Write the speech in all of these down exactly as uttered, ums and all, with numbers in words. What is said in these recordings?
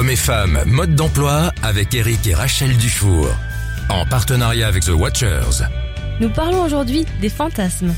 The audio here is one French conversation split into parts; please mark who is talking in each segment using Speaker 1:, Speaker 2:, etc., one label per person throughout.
Speaker 1: Hommes et femmes, mode d'emploi avec Eric et Rachel Dufour. En partenariat avec The Watchers.
Speaker 2: Nous parlons aujourd'hui des fantasmes.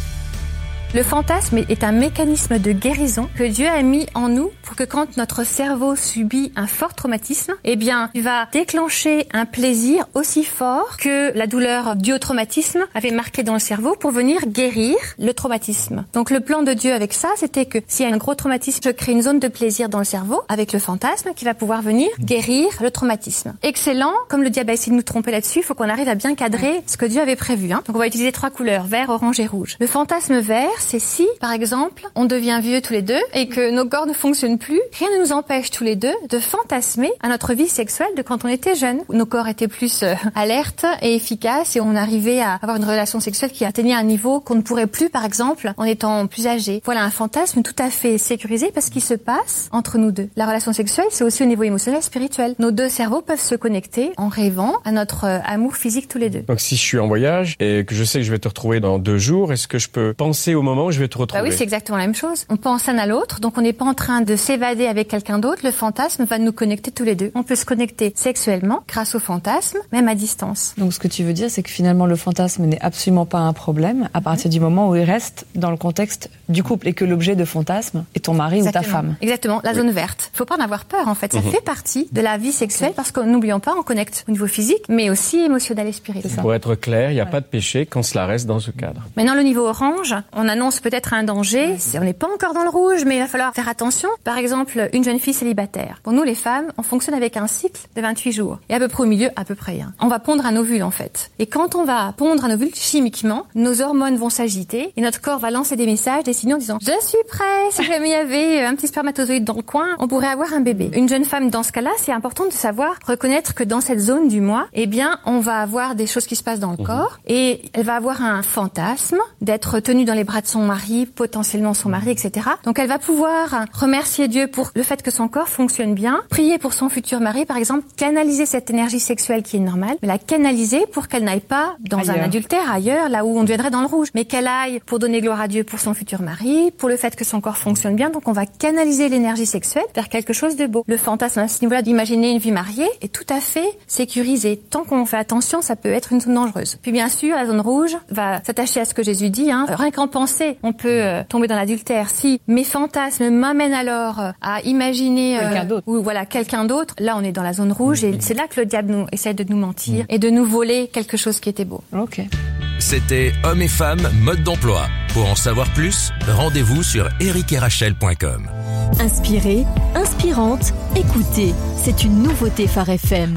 Speaker 3: Le fantasme est un mécanisme de guérison que Dieu a mis en nous pour que quand notre cerveau subit un fort traumatisme, eh bien, il va déclencher un plaisir aussi fort que la douleur due au traumatisme avait marqué dans le cerveau pour venir guérir le traumatisme. Donc le plan de Dieu avec ça, c'était que s'il y a un gros traumatisme, je crée une zone de plaisir dans le cerveau avec le fantasme qui va pouvoir venir guérir le traumatisme. Excellent. Comme le diable a essayé de nous tromper là-dessus, il faut qu'on arrive à bien cadrer ce que Dieu avait prévu. Hein. Donc on va utiliser trois couleurs, vert, orange et rouge. Le fantasme vert, c'est si, par exemple, on devient vieux tous les deux et que nos corps ne fonctionnent plus, rien ne nous empêche tous les deux de fantasmer à notre vie sexuelle de quand on était jeune. Nos corps étaient plus euh, alertes et efficaces et on arrivait à avoir une relation sexuelle qui atteignait un niveau qu'on ne pourrait plus, par exemple, en étant plus âgé. Voilà un fantasme tout à fait sécurisé parce qu'il se passe entre nous deux. La relation sexuelle, c'est aussi au niveau émotionnel et spirituel. Nos deux cerveaux peuvent se connecter en rêvant à notre euh, amour physique tous les deux.
Speaker 4: Donc si je suis en voyage et que je sais que je vais te retrouver dans deux jours, est-ce que je peux penser au moment où je vais te retrouver?
Speaker 3: Bah oui, c'est exactement la même chose. On pense l'un à l'autre, donc on n'est pas en train de s'évader avec quelqu'un d'autre. Le fantasme va nous connecter tous les deux. On peut se connecter sexuellement grâce au fantasme, même à distance.
Speaker 5: Donc ce que tu veux dire, c'est que finalement le fantasme n'est absolument pas un problème à partir du moment où il reste dans le contexte du couple et que l'objet de fantasme est ton mari
Speaker 3: Exactement.
Speaker 5: ou ta femme.
Speaker 3: Exactement, la
Speaker 4: oui.
Speaker 3: zone verte. Il faut pas en avoir peur en fait, ça
Speaker 4: mmh.
Speaker 3: fait partie de la vie sexuelle parce que n'oublions pas, on connecte au niveau physique, mais aussi émotionnel et spirituel.
Speaker 4: Pour être clair, il n'y a
Speaker 5: ouais.
Speaker 4: pas de péché quand cela reste dans ce cadre.
Speaker 3: Maintenant, le niveau orange, on annonce peut-être un danger. On n'est pas encore dans le rouge, mais il va falloir faire attention. Par exemple, une jeune fille célibataire. Pour nous, les femmes, on fonctionne avec un cycle de vingt-huit jours. Et à peu près au milieu, à peu près. Hein. On va pondre un ovule, en fait. Et quand on va pondre un ovule, chimiquement, nos hormones vont s'agiter et notre corps va lancer des messages, des signaux en disant « Je suis prêt, si jamais il y avait un petit spermatozoïde dans le coin, on pourrait avoir un bébé. » Une jeune femme, dans ce cas-là, c'est important de savoir reconnaître que dans cette zone du mois, eh bien, on va avoir des choses qui se passent dans le mmh. corps et elle va avoir un fantasme d'être tenue dans les bras de son mari, potentiellement son mari, et cetera. Donc elle va pouvoir remercier Dieu pour le fait que son corps fonctionne bien, prier pour son futur mari, par exemple, canaliser cette énergie sexuelle qui est normale, mais la canaliser pour qu'elle n'aille pas dans ailleurs. un adultère ailleurs, là où on deviendrait dans le rouge, mais qu'elle aille pour donner gloire à Dieu pour son futur mari, pour le fait que son corps fonctionne bien. Donc on va canaliser l'énergie sexuelle vers quelque chose de beau. Le fantasme à ce niveau-là d'imaginer une vie mariée est tout à fait sécurisé. Tant qu'on fait attention, ça peut être une zone dangereuse. Puis bien sûr, la zone rouge va s'attacher à ce que Jésus dit. Hein. Rien qu'en penser, on peut euh, tomber dans l'adultère. Si mes fantasmes m'amènent alors euh, à imaginer euh,
Speaker 5: quelqu'un d'autre.
Speaker 3: ou voilà quelqu'un d'autre, là on est dans la zone rouge et c'est là que le diable nous essaie de nous mentir et de nous voler quelque chose qui était beau.
Speaker 5: Ok.
Speaker 1: C'était Hommes et femmes, mode d'emploi. Pour en savoir plus, rendez-vous sur eric et rachel point com.
Speaker 6: Inspirée, inspirante, écoutez, c'est une nouveauté Phare F M.